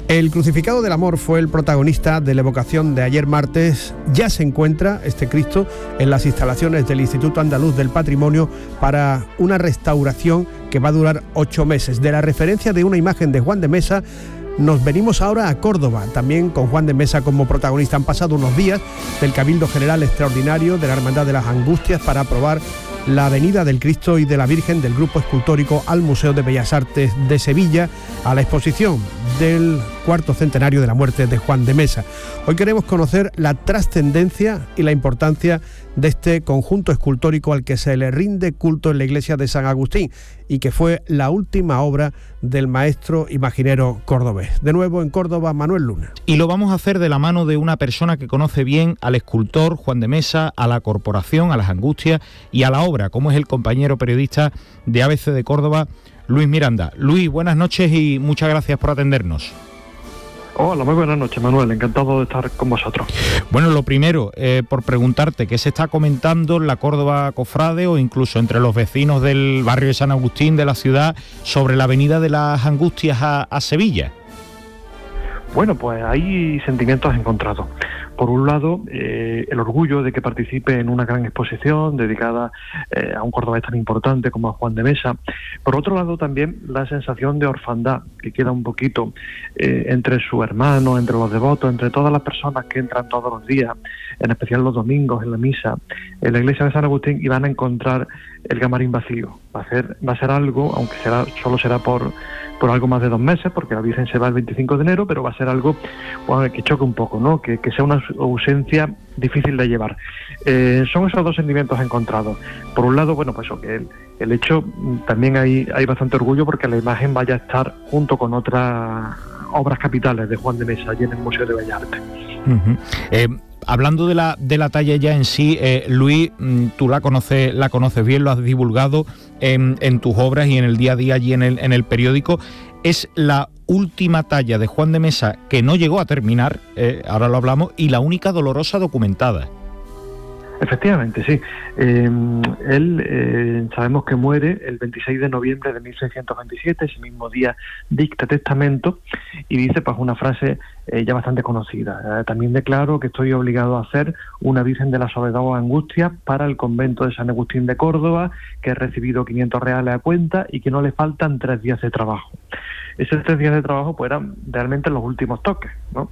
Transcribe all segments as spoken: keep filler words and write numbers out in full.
El crucificado del amor fue el protagonista de la evocación de ayer martes. Ya se encuentra este Cristo en las instalaciones del Instituto Andaluz del Patrimonio para una restauración que va a durar ocho meses. De la referencia de una imagen de Juan de Mesa, nos venimos ahora a Córdoba, también con Juan de Mesa como protagonista. Han pasado unos días del Cabildo General Extraordinario de la Hermandad de las Angustias para aprobar la venida del Cristo y de la Virgen del Grupo Escultórico al Museo de Bellas Artes de Sevilla, a la exposición del cuarto centenario de la muerte de Juan de Mesa. Hoy queremos conocer la trascendencia y la importancia de este conjunto escultórico al que se le rinde culto en la iglesia de San Agustín y que fue la última obra del maestro imaginero cordobés. De nuevo en Córdoba, Manuel Luna. Y lo vamos a hacer de la mano de una persona que conoce bien al escultor Juan de Mesa, a la corporación, a las Angustias y a la obra, como es el compañero periodista de A B C de Córdoba, Luis Miranda. Luis, buenas noches y muchas gracias por atendernos. Hola, muy buenas noches, Manuel. Encantado de estar con vosotros. Bueno, lo primero, eh, por preguntarte, ¿qué se está comentando en la Córdoba Cofrade o incluso entre los vecinos del barrio de San Agustín de la ciudad sobre la venida de las Angustias a, a Sevilla? Bueno, pues hay sentimientos encontrados. Por un lado, eh, el orgullo de que participe en una gran exposición dedicada eh, a un cordobés tan importante como a Juan de Mesa. Por otro lado, también la sensación de orfandad que queda un poquito eh, entre su hermano, entre los devotos, entre todas las personas que entran todos los días, en especial los domingos en la misa, en la iglesia de San Agustín, y van a encontrar el camarín vacío. Va a ser, va a ser algo, aunque será solo será por... por algo más de dos meses, porque la Virgen se va el veinticinco de enero, pero va a ser algo, bueno, que choque un poco, ¿no? Que, que sea una ausencia difícil de llevar. Eh, son esos dos sentimientos encontrados. Por un lado, bueno, pues que el, el hecho, también hay, hay bastante orgullo porque la imagen vaya a estar junto con otras obras capitales de Juan de Mesa allí en el Museo de Bellas Artes. Uh-huh. Eh... Hablando de la de la talla ya en sí, eh, Luis, tú la conoces la conoces bien, lo has divulgado en, en tus obras y en el día a día allí en el, en el periódico. Es la última talla de Juan de Mesa que no llegó a terminar, eh, ahora lo hablamos, y la única dolorosa documentada. Efectivamente, sí. Eh, él, eh, sabemos que muere el veintiséis de noviembre de mil seiscientos veintisiete, ese mismo día dicta testamento y dice pues una frase eh, ya bastante conocida. Eh, también declaro que estoy obligado a hacer una Virgen de la Soledad o Angustia para el convento de San Agustín de Córdoba, que he recibido quinientos reales a cuenta y que no le faltan tres días de trabajo. Esos tres días de trabajo pues eran realmente los últimos toques, ¿no?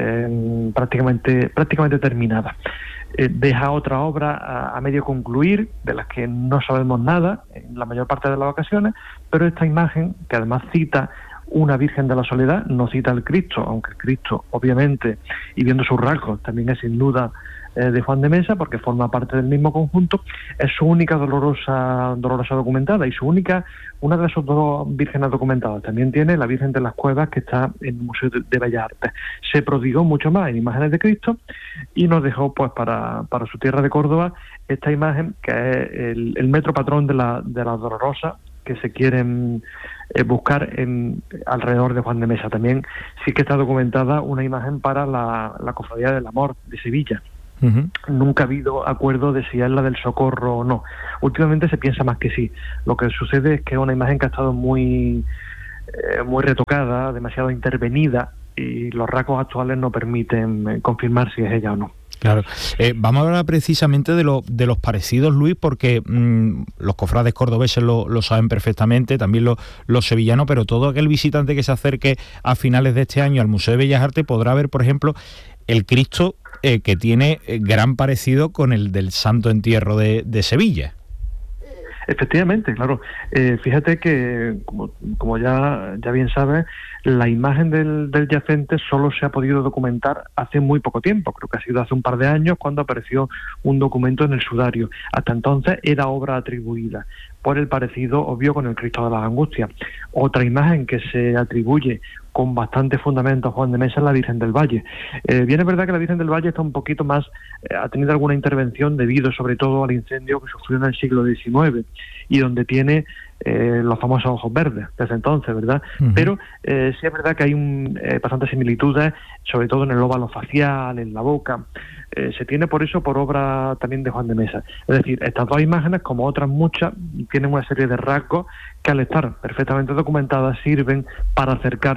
Eh, prácticamente, prácticamente terminada. Eh, deja otra obra a, a medio concluir, de las que no sabemos nada en la mayor parte de las ocasiones, pero esta imagen, que además cita una Virgen de la Soledad, no cita al Cristo, aunque el Cristo, obviamente, y viendo sus rasgos, también es sin duda eh, de Juan de Mesa, porque forma parte del mismo conjunto, es su única dolorosa dolorosa documentada, y su única, una de sus dos vírgenes documentadas. También tiene la Virgen de las Cuevas, que está en el Museo de, de Bellas Artes. Se prodigó mucho más en imágenes de Cristo, y nos dejó, pues, para, para su tierra de Córdoba, esta imagen, que es el, el metro patrón de la, de la dolorosa, que se quieren eh, buscar en alrededor de Juan de Mesa. También sí que está documentada una imagen para la, la Cofradía del Amor de Sevilla. Uh-huh. Nunca ha habido acuerdo de si es la del Socorro o no. Últimamente se piensa más que sí. Lo que sucede es que es una imagen que ha estado muy, eh, muy retocada, demasiado intervenida, y los rasgos actuales no permiten eh, confirmar si es ella o no. Claro. Eh, vamos a hablar precisamente de, lo, de los parecidos, Luis, porque mmm, los cofrades cordobeses lo, lo saben perfectamente, también lo, los sevillanos, pero todo aquel visitante que se acerque a finales de este año al Museo de Bellas Artes podrá ver, por ejemplo, el Cristo eh, que tiene gran parecido con el del Santo Entierro de, de Sevilla. Efectivamente, claro. Eh, fíjate que, como, como ya, ya bien sabes, la imagen del, del yacente solo se ha podido documentar hace muy poco tiempo. Creo que ha sido hace un par de años cuando apareció un documento en el sudario. Hasta entonces era obra atribuida por el parecido obvio con el Cristo de las Angustias. Otra imagen que se atribuye con bastante fundamento a Juan de Mesa es la Virgen del Valle. Eh, bien es verdad que la Virgen del Valle está un poquito más, eh, ha tenido alguna intervención debido sobre todo al incendio que sufrió en el siglo diecinueve y donde tiene eh, los famosos ojos verdes desde entonces, ¿verdad? Uh-huh. Pero eh, sí es verdad que hay un, eh, bastantes similitudes, sobre todo en el óvalo facial, en la boca. Eh, se tiene por eso por obra también de Juan de Mesa. Es decir, estas dos imágenes, como otras muchas, tienen una serie de rasgos que al estar perfectamente documentadas sirven para acercar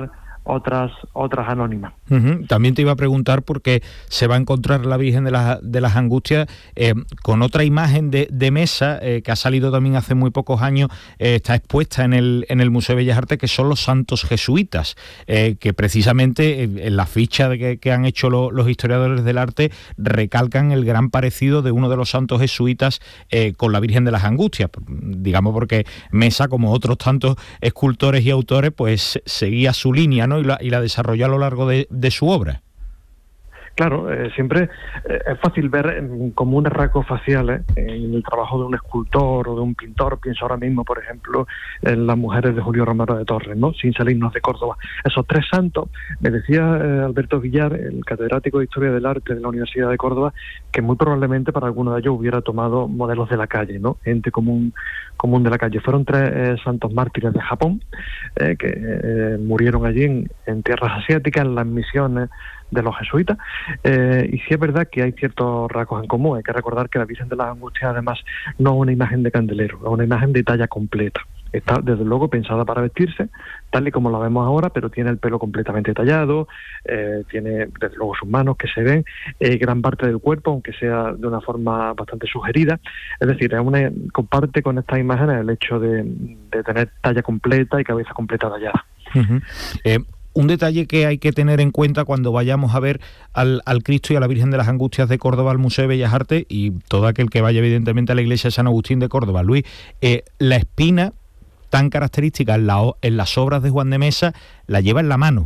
otras otras anónimas. Uh-huh. También te iba a preguntar porque se va a encontrar la Virgen de, la, de las Angustias eh, con otra imagen de, de mesa eh, que ha salido también hace muy pocos años, eh, está expuesta en el, en el Museo de Bellas Artes, que son los santos jesuitas, eh, que precisamente en, en la ficha de que, que han hecho lo, los historiadores del arte recalcan el gran parecido de uno de los santos jesuitas eh, con la Virgen de las Angustias, digamos porque Mesa, como otros tantos escultores y autores, pues seguía su línea, ¿no? Y la, y la desarrolló a lo largo de, de su obra. Claro, eh, siempre eh, es fácil ver eh, comunes rasgos faciales en el trabajo de un escultor o de un pintor. Pienso ahora mismo, por ejemplo, en las mujeres de Julio Romero de Torres, ¿no? Sin salirnos de Córdoba. Esos tres santos, me decía eh, Alberto Villar, el catedrático de Historia del Arte de la Universidad de Córdoba, que muy probablemente para alguno de ellos hubiera tomado modelos de la calle, ¿no? Gente común, común de la calle. Fueron tres eh, santos mártires de Japón eh, que eh, murieron allí en, en tierras asiáticas, en las misiones de los jesuitas, eh, y sí es verdad que hay ciertos rasgos en común. Hay que recordar que la Virgen de las Angustias además no es una imagen de candelero, es una imagen de talla completa. Está desde luego pensada para vestirse, tal y como la vemos ahora, pero tiene el pelo completamente tallado, eh, tiene desde luego sus manos que se ven, eh, gran parte del cuerpo, aunque sea de una forma bastante sugerida. Es decir, es una, comparte con estas imágenes el hecho de, de tener talla completa y cabeza completa tallada. Uh-huh. Eh... Un detalle que hay que tener en cuenta cuando vayamos a ver al, al Cristo y a la Virgen de las Angustias de Córdoba al Museo de Bellas Artes, y todo aquel que vaya evidentemente a la iglesia de San Agustín de Córdoba, Luis, eh, la espina tan característica en, la, en las obras de Juan de Mesa la lleva en la mano.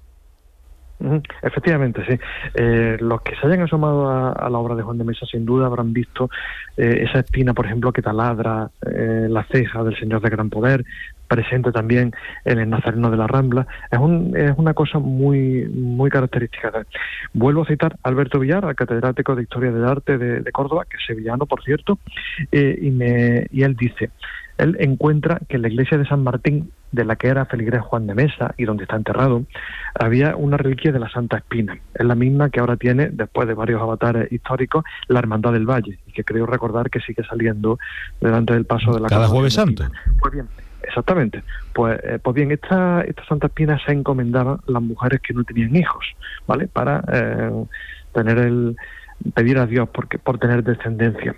Efectivamente, sí. Eh, los que se hayan asomado a, a la obra de Juan de Mesa sin duda habrán visto eh, esa espina, por ejemplo, que taladra eh, la ceja del Señor de Gran Poder, presente también en el Nazareno de la Rambla. Es, un, es una cosa muy muy característica. Vuelvo a citar a Alberto Villar, al catedrático de Historia del Arte de, de Córdoba, que es sevillano, por cierto, eh, y, me, y él dice, él encuentra que en la iglesia de San Martín, de la que era feligrés Juan de Mesa y donde está enterrado, había una reliquia de la Santa Espina. Es la misma que ahora tiene, después de varios avatares históricos, la Hermandad del Valle, y que creo recordar que sigue saliendo delante del paso de la... Cada Jueves Santo. Pues bien, exactamente. Pues, eh, pues bien, esta, esta Santa Espina se encomendaban las mujeres que no tenían hijos, ¿vale? Para eh, tener el pedir a Dios por, por tener descendencia.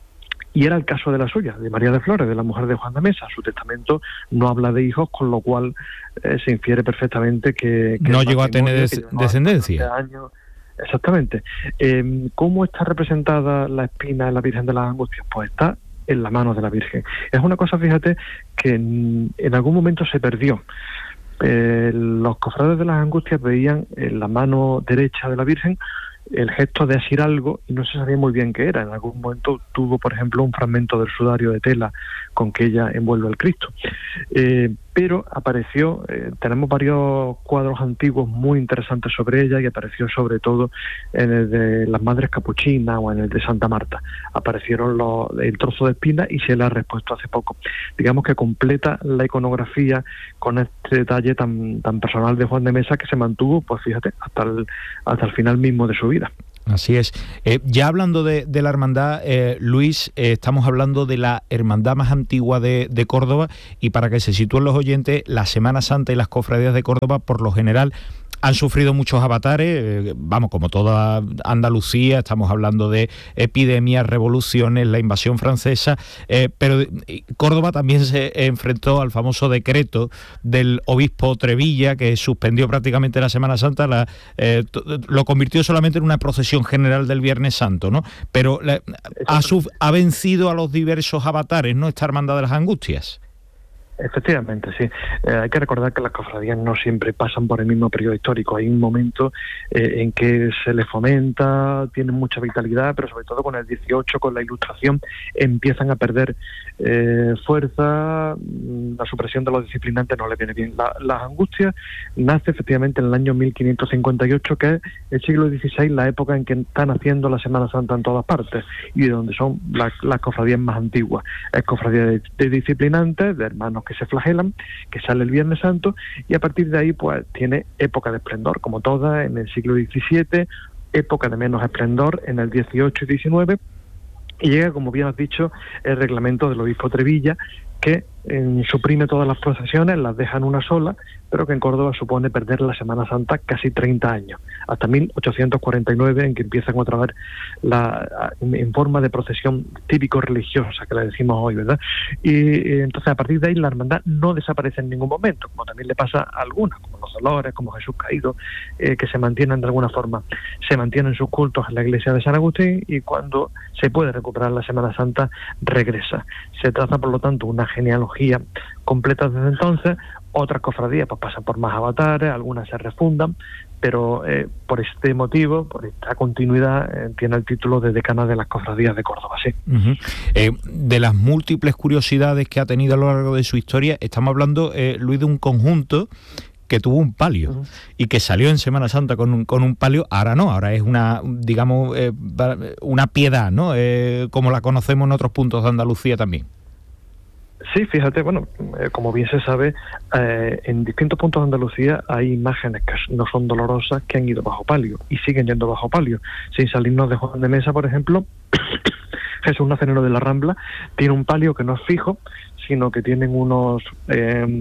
Y era el caso de la suya, de María de Flores, de la mujer de Juan de Mesa. Su testamento no habla de hijos, con lo cual eh, se infiere perfectamente que... que no llegó a tener des descendencia. Años. Exactamente. Eh, ¿Cómo está representada la espina en la Virgen de las Angustias? Pues está en la mano de la Virgen. Es una cosa, fíjate, que en, en algún momento se perdió. Eh, los cofrades de las Angustias veían en la mano derecha de la Virgen el gesto de asir algo y no se sabía muy bien qué era. En algún momento tuvo, por ejemplo, un fragmento del sudario de tela con que ella envuelve al Cristo. Eh, pero apareció, eh, tenemos varios cuadros antiguos muy interesantes sobre ella, y apareció sobre todo en el de las Madres Capuchinas o en el de Santa Marta. Aparecieron los, el trozo de espina y se le ha repuesto hace poco. Digamos que completa la iconografía con este detalle tan, tan personal de Juan de Mesa, que se mantuvo, pues fíjate, hasta el, hasta el final mismo de su vida. Así es. Eh, ya hablando de, de la hermandad, eh, Luis, eh, estamos hablando de la hermandad más antigua de, de Córdoba, y para que se sitúen los oyentes, la Semana Santa y las cofradías de Córdoba, por lo general, han sufrido muchos avatares, eh, vamos, como toda Andalucía, estamos hablando de epidemias, revoluciones, la invasión francesa, eh, pero Córdoba también se enfrentó al famoso decreto del obispo Trevilla, que suspendió prácticamente la Semana Santa, la, eh, lo convirtió solamente en una procesión general del Viernes Santo, ¿no? Pero la, ha, ha vencido a los diversos avatares, ¿no?, esta Hermandad de las Angustias. Efectivamente, sí. Eh, hay que recordar que las cofradías no siempre pasan por el mismo periodo histórico. Hay un momento eh, en que se les fomenta, tienen mucha vitalidad, pero sobre todo con el dieciocho, con la Ilustración, empiezan a perder eh, fuerza. La supresión de los disciplinantes no les viene bien. La, las Angustias nace efectivamente en el año mil quinientos cincuenta y ocho, que es el siglo dieciséis, la época en que están haciendo la Semana Santa en todas partes, y de donde son las, las cofradías más antiguas. Es cofradía de, de disciplinantes, de hermanos que se flagelan, que sale el Viernes Santo, y a partir de ahí pues tiene época de esplendor, como todas, en el siglo diecisiete, época de menos esplendor en el dieciocho y diecinueve, y llega, como bien has dicho, el reglamento del obispo Trevilla, que eh, suprime todas las procesiones, las deja en una sola, pero que en Córdoba supone perder la Semana Santa casi treinta años, hasta mil ochocientos cuarenta y nueve, en que empiezan otra vez la, en forma de procesión típico-religiosa, que le decimos hoy, ¿verdad? Y eh, entonces a partir de ahí la hermandad no desaparece en ningún momento, como también le pasa a algunas, como los Dolores, como Jesús Caído, eh, que se mantienen de alguna forma, se mantienen sus cultos en la iglesia de San Agustín, y cuando se puede recuperar la Semana Santa, regresa. Se trata, por lo tanto, una genealogía completa desde entonces. Otras cofradías pues pasan por más avatares, algunas se refundan, pero eh, por este motivo, por esta continuidad, eh, tiene el título de decana de las cofradías de Córdoba, sí. Uh-huh. Eh, de las múltiples curiosidades que ha tenido a lo largo de su historia, estamos hablando, eh, Luis, de un conjunto que tuvo un palio uh-huh. y que salió en Semana Santa con un, con un palio. Ahora no, ahora es una, digamos, eh, una piedad, ¿no? Eh, como la conocemos en otros puntos de Andalucía también. Sí, fíjate, bueno, eh, como bien se sabe, eh, en distintos puntos de Andalucía hay imágenes que no son dolorosas que han ido bajo palio y siguen yendo bajo palio. Sin salirnos de Juan de Mesa, por ejemplo, Jesús Nazareno de la Rambla tiene un palio que no es fijo, sino que tienen unos... Eh,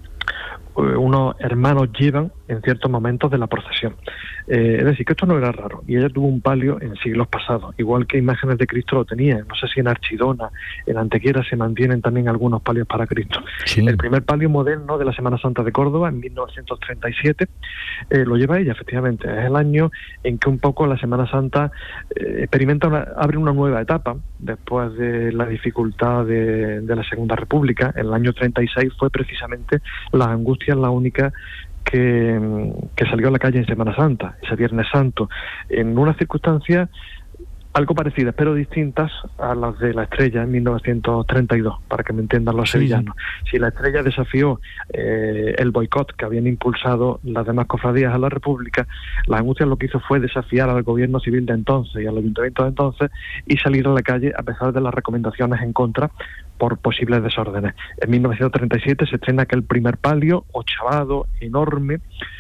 unos hermanos llevan en ciertos momentos de la procesión. Eh, es decir, que esto no era raro, y ella tuvo un palio en siglos pasados, igual que imágenes de Cristo lo tenían. No sé si en Archidona, en Antequera se mantienen también algunos palios para Cristo. Sí. El primer palio moderno de la Semana Santa de Córdoba, en mil novecientos treinta y siete, eh, lo lleva ella, efectivamente. Es el año en que un poco la Semana Santa eh, experimenta, una, abre una nueva etapa, después de la dificultad de, de la Segunda República. En el año treinta y seis fue precisamente la angustia la única que, que salió a la calle en Semana Santa, ese Viernes Santo, en unas circunstancias algo parecidas, pero distintas a las de la Estrella en mil novecientos treinta y dos, para que me entiendan los sí. sevillanos. Si la Estrella desafió eh, el boicot que habían impulsado las demás cofradías a la República, la angustia lo que hizo fue desafiar al gobierno civil de entonces y al ayuntamiento de entonces y salir a la calle a pesar de las recomendaciones en contra por posibles desórdenes. En mil novecientos treinta y siete se estrena aquel primer palio, ochavado, enorme,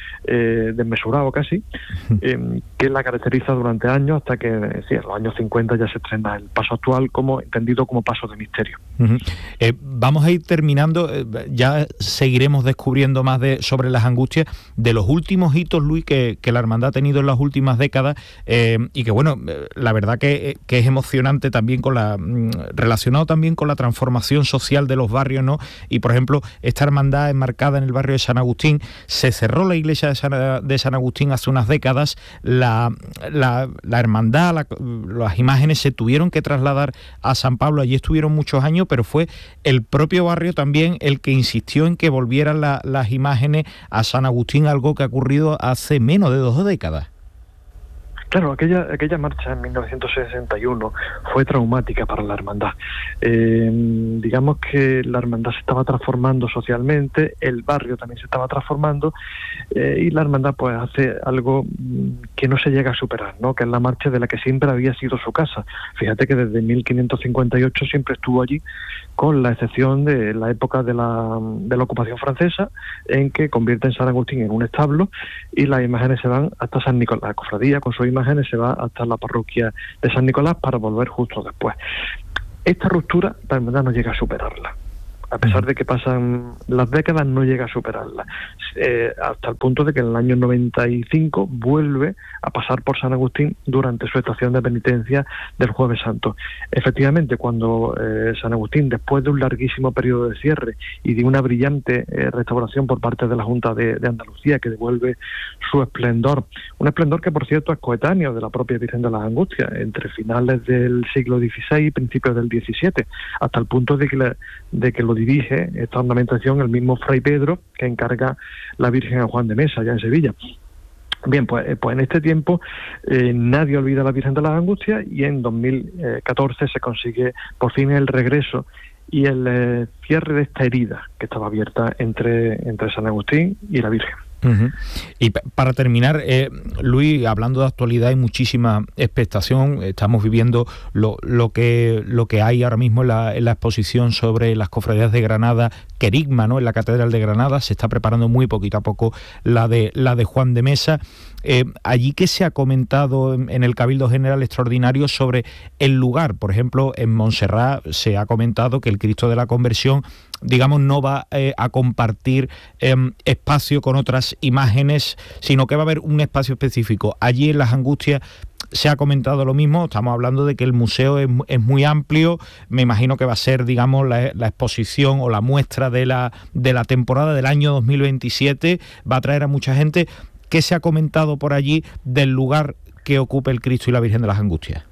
Eh, desmesurado casi, eh, que la caracteriza durante años hasta que eh, sí, en los años cincuenta ya se estrena el paso actual, como entendido como paso de misterio. Uh-huh. Eh, vamos a ir terminando, eh, ya seguiremos descubriendo más de sobre las angustias de los últimos hitos, Luis, que, que la hermandad ha tenido en las últimas décadas, eh, y que bueno, la verdad que, que es emocionante también con la relacionado también con la transformación social de los barrios, ¿no? Y por ejemplo, esta hermandad enmarcada en el barrio de San Agustín, se cerró la iglesia de San, de San Agustín hace unas décadas, la, la, la hermandad, la, las imágenes se tuvieron que trasladar a San Pablo, allí estuvieron muchos años, pero fue el propio barrio también el que insistió en que volvieran la, las imágenes a San Agustín, algo que ha ocurrido hace menos de dos décadas. Claro, aquella aquella marcha en mil novecientos sesenta y uno fue traumática para la hermandad. Eh, digamos que la hermandad se estaba transformando socialmente, el barrio también se estaba transformando, eh, y la hermandad pues hace algo que no se llega a superar, ¿no? Que es la marcha de la que siempre había sido su casa. Fíjate que desde mil quinientos cincuenta y ocho siempre estuvo allí, con la excepción de la época de la, de la ocupación francesa, en que convierte en San Agustín en un establo y las imágenes se van hasta San Nicolás. La cofradía con sus imágenes se va hasta la parroquia de San Nicolás para volver justo después. Esta ruptura la hermandad no llega a superarla. A pesar de que pasan las décadas, no llega a superarla. Eh, hasta el punto de que en el año noventa y cinco vuelve a pasar por San Agustín durante su estación de penitencia del Jueves Santo. Efectivamente, cuando eh, San Agustín, después de un larguísimo periodo de cierre y de una brillante eh, restauración por parte de la Junta de, de Andalucía, que devuelve su esplendor, un esplendor que por cierto es coetáneo de la propia Virgen de las Angustias, entre finales del siglo dieciséis y principios del diecisiete, hasta el punto de que, la, de que lo dirige esta ornamentación el mismo Fray Pedro, que encarga la Virgen a Juan de Mesa, allá en Sevilla. Bien, pues, pues en este tiempo eh, nadie olvida a la Virgen de las Angustias, y en dos mil catorce se consigue por fin el regreso y el eh, cierre de esta herida que estaba abierta entre, entre San Agustín y la Virgen. Uh-huh. Y p- para terminar, eh, Luis, hablando de actualidad, hay muchísima expectación. Estamos viviendo lo, lo que lo que hay ahora mismo en la, en la exposición sobre las cofradías de Granada, Querigma, ¿no? En la Catedral de Granada se está preparando muy poquito a poco la de la de Juan de Mesa. Eh, allí que se ha comentado en, en el Cabildo General Extraordinario sobre el lugar. Por ejemplo, en Montserrat se ha comentado que el Cristo de la Conversión digamos, no va eh, a compartir eh, espacio con otras imágenes, sino que va a haber un espacio específico. Allí en Las Angustias se ha comentado lo mismo, estamos hablando de que el museo es, es muy amplio, me imagino que va a ser, digamos, la, la exposición o la muestra de la, de la temporada del año dos mil veintisiete, va a traer a mucha gente. ¿Qué se ha comentado por allí del lugar que ocupe el Cristo y la Virgen de las Angustias?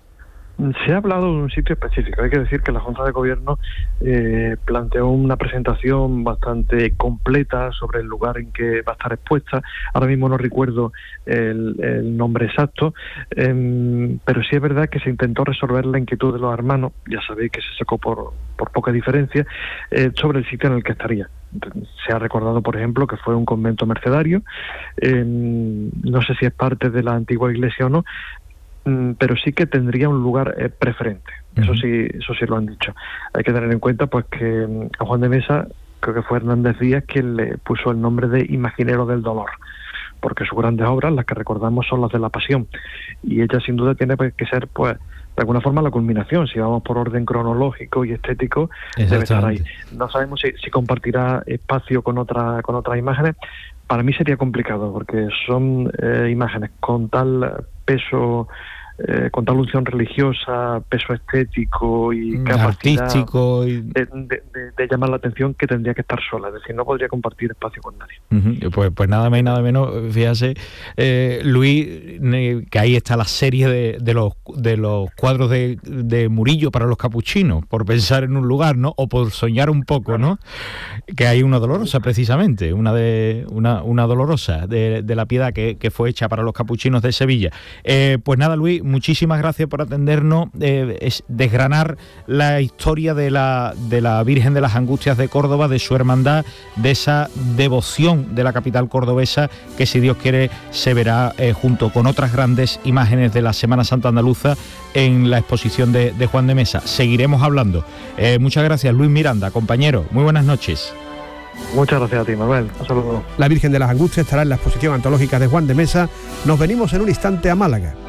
Se ha hablado de un sitio específico. Hay que decir que la Junta de Gobierno eh, planteó una presentación bastante completa sobre el lugar en que va a estar expuesta. Ahora mismo no recuerdo el, el nombre exacto, eh, pero sí es verdad que se intentó resolver la inquietud de los hermanos, ya sabéis que se sacó por, por poca diferencia, eh, sobre el sitio en el que estaría. Se ha recordado, por ejemplo, que fue un convento mercedario, eh, no sé si es parte de la antigua iglesia o no, pero sí que tendría un lugar eh, preferente. Eso uh-huh. sí, eso sí lo han dicho. Hay que tener en cuenta pues que a Juan de Mesa, creo que fue Hernández Díaz quien le puso el nombre de Imaginero del Dolor, porque sus grandes obras, las que recordamos, son las de la Pasión, y ella sin duda tiene que ser, pues, de alguna forma la culminación. Si vamos por orden cronológico y estético, debe estar ahí. No sabemos si, si compartirá espacio con otra, con otras imágenes. Para mí sería complicado, porque son eh, imágenes con tal peso, eh, con tal unción religiosa, peso estético y capacidad artístico y... de, de, de, de llamar la atención, que tendría que estar sola, es decir, no podría compartir espacio con nadie. Uh-huh. Pues, pues nada más y nada menos, fíjase, eh, Luis, que ahí está la serie de, de los de los cuadros de, de Murillo para los capuchinos, por pensar en un lugar, ¿no? O por soñar un poco, ¿no? Que hay una dolorosa, precisamente, una de una, una dolorosa de, de la Piedad que, que fue hecha para los capuchinos de Sevilla. Eh, pues nada, Luis, muchísimas gracias por atendernos, eh, es desgranar la historia de la, de la Virgen de las Angustias de Córdoba, de su hermandad, de esa devoción de la capital cordobesa, que si Dios quiere se verá eh, junto con otras grandes imágenes de la Semana Santa andaluza en la exposición de, de Juan de Mesa. Seguiremos hablando. Eh, muchas gracias, Luis Miranda, compañero. Muy buenas noches. Muchas gracias a ti, Manuel. Un saludo. La Virgen de las Angustias estará en la exposición antológica de Juan de Mesa. Nos venimos en un instante a Málaga.